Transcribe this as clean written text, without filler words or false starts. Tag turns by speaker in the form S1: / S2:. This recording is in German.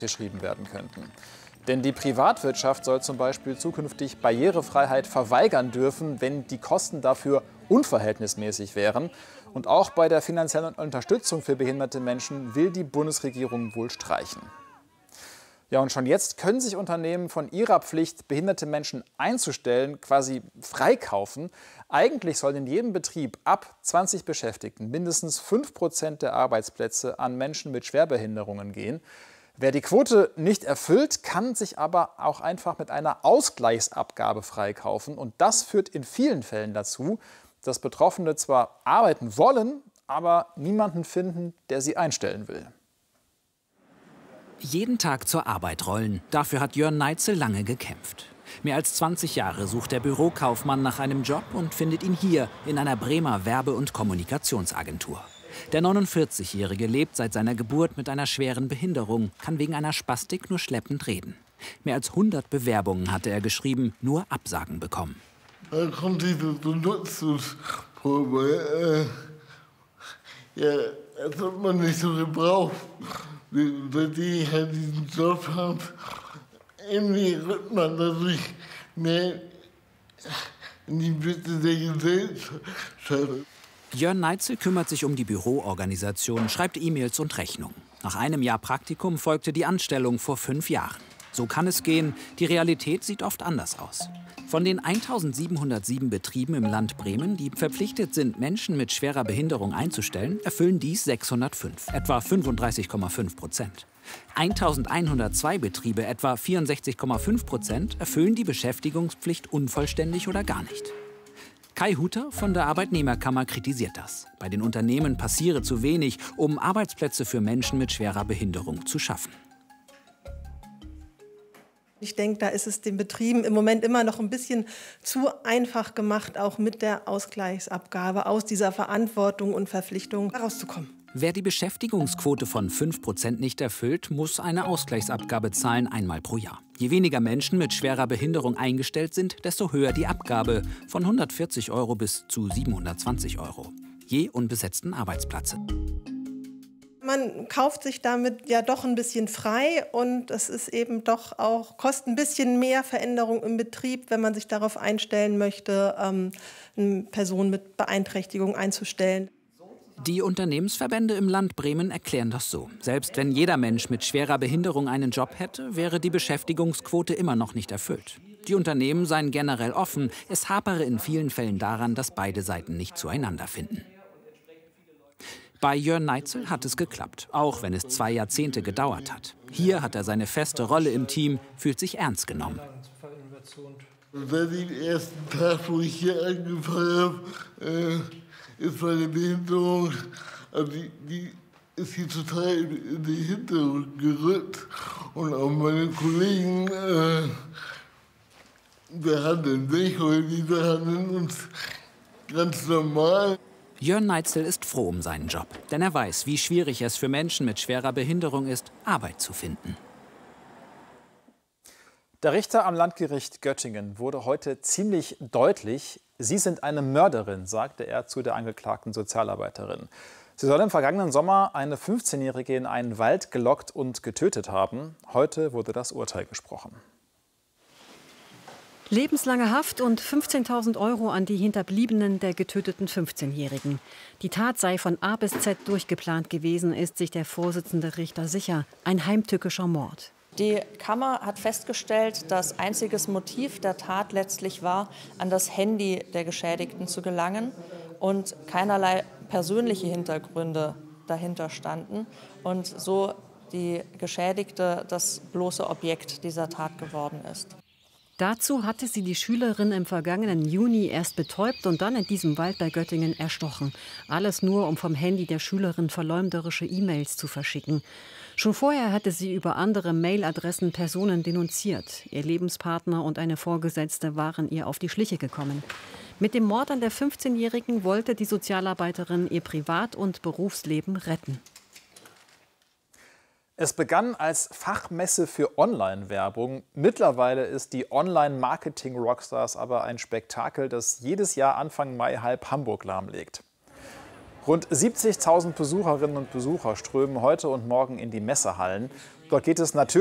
S1: geschrieben werden könnten. Denn die Privatwirtschaft soll zum Beispiel zukünftig Barrierefreiheit verweigern dürfen, wenn die Kosten dafür unverhältnismäßig wären. Und auch bei der finanziellen Unterstützung für behinderte Menschen will die Bundesregierung wohl streichen. Ja, und schon jetzt können sich Unternehmen von ihrer Pflicht, behinderte Menschen einzustellen, quasi freikaufen. Eigentlich sollen in jedem Betrieb ab 20 Beschäftigten mindestens 5% der Arbeitsplätze an Menschen mit Schwerbehinderungen gehen. Wer die Quote nicht erfüllt, kann sich aber auch einfach mit einer Ausgleichsabgabe freikaufen. Und das führt in vielen Fällen dazu, dass Betroffene zwar arbeiten wollen, aber niemanden finden, der sie einstellen will.
S2: Jeden Tag zur Arbeit rollen, dafür hat Jörn Neitzel lange gekämpft. Mehr als 20 Jahre sucht der Bürokaufmann nach einem Job und findet ihn hier in einer Bremer Werbe- und Kommunikationsagentur. Der 49-Jährige lebt seit seiner Geburt mit einer schweren Behinderung, kann wegen einer Spastik nur schleppend reden. Mehr als 100 Bewerbungen hatte er geschrieben, nur Absagen bekommen.
S3: Da kommt diese Benutzungsprobe. Das hat man nicht so gebraucht. Seitdem ich halt diesen Job habe, irgendwie rückt man dadurch mehr in die Mitte der Gesellschaft.
S2: Jörn Neitzel kümmert sich um die Büroorganisation, schreibt E-Mails und Rechnungen. Nach einem Jahr Praktikum folgte die Anstellung vor 5 Jahren. So kann es gehen, die Realität sieht oft anders aus. Von den 1707 Betrieben im Land Bremen, die verpflichtet sind, Menschen mit schwerer Behinderung einzustellen, erfüllen dies 605, etwa 35,5%. 1102 Betriebe, etwa 64,5%, erfüllen die Beschäftigungspflicht unvollständig oder gar nicht. Kai Huter von der Arbeitnehmerkammer kritisiert das. Bei den Unternehmen passiere zu wenig, um Arbeitsplätze für Menschen mit schwerer Behinderung zu schaffen.
S4: Ich denke, da ist es den Betrieben im Moment immer noch ein bisschen zu einfach gemacht, auch mit der Ausgleichsabgabe aus dieser Verantwortung und Verpflichtung herauszukommen.
S2: Wer die Beschäftigungsquote von 5% nicht erfüllt, muss eine Ausgleichsabgabe zahlen, einmal pro Jahr. Je weniger Menschen mit schwerer Behinderung eingestellt sind, desto höher die Abgabe, von 140 € bis zu 720 €, je unbesetzten Arbeitsplatz.
S4: Man kauft sich damit ja doch ein bisschen frei und es ist eben doch auch, kostet ein bisschen mehr Veränderung im Betrieb, wenn man sich darauf einstellen möchte, eine Person mit Beeinträchtigung einzustellen.
S2: Die Unternehmensverbände im Land Bremen erklären das so. Selbst wenn jeder Mensch mit schwerer Behinderung einen Job hätte, wäre die Beschäftigungsquote immer noch nicht erfüllt. Die Unternehmen seien generell offen. Es hapere in vielen Fällen daran, dass beide Seiten nicht zueinander finden. Bei Jörn Neitzel hat es geklappt, auch wenn es 2 Jahrzehnte gedauert hat. Hier hat er seine feste Rolle im Team, fühlt sich ernst genommen.
S3: Seit dem ersten Tag, wo ich hier angefangen habe, ist meine Behinderung, also die ist hier total in den Hintergrund gerückt. Und auch meine Kollegen behandeln mich oder die behandeln uns ganz normal.
S2: Jörn Neitzel ist froh um seinen Job, denn er weiß, wie schwierig es für Menschen mit schwerer Behinderung ist, Arbeit zu finden.
S1: Der Richter am Landgericht Göttingen wurde heute ziemlich deutlich. Sie sind eine Mörderin, sagte er zu der angeklagten Sozialarbeiterin. Sie soll im vergangenen Sommer eine 15-Jährige in einen Wald gelockt und getötet haben. Heute wurde das Urteil gesprochen.
S5: Lebenslange Haft und 15.000 € an die Hinterbliebenen der getöteten 15-Jährigen. Die Tat sei von A bis Z durchgeplant gewesen, ist sich der Vorsitzende Richter sicher. Ein heimtückischer Mord.
S6: Die Kammer hat festgestellt, dass einziges Motiv der Tat letztlich war, an das Handy der Geschädigten zu gelangen und keinerlei persönliche Hintergründe dahinter standen und so die Geschädigte das bloße Objekt dieser Tat geworden ist.
S5: Dazu hatte sie die Schülerin im vergangenen Juni erst betäubt und dann in diesem Wald bei Göttingen erstochen. Alles nur, um vom Handy der Schülerin verleumderische E-Mails zu verschicken. Schon vorher hatte sie über andere Mailadressen Personen denunziert. Ihr Lebenspartner und eine Vorgesetzte waren ihr auf die Schliche gekommen. Mit dem Mord an der 15-Jährigen wollte die Sozialarbeiterin ihr Privat- und Berufsleben retten.
S1: Es begann als Fachmesse für Online-Werbung. Mittlerweile ist die Online-Marketing-Rockstars aber ein Spektakel, das jedes Jahr Anfang Mai halb Hamburg lahmlegt. Rund 70.000 Besucherinnen und Besucher strömen heute und morgen in die Messehallen. Dort geht es natürlich